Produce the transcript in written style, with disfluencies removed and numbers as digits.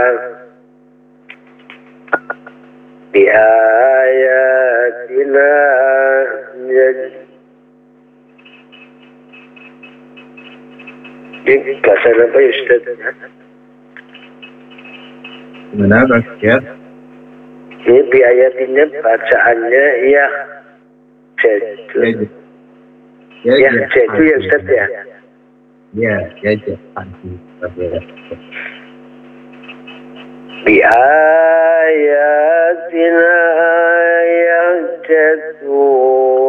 بآياتنا kata apa Ustaz? Benar ya? Ini biayatinnya bacaannya ya jadu. Ya jadu ya Ustaz ya? Ya jadu. Biayatina ya jadu.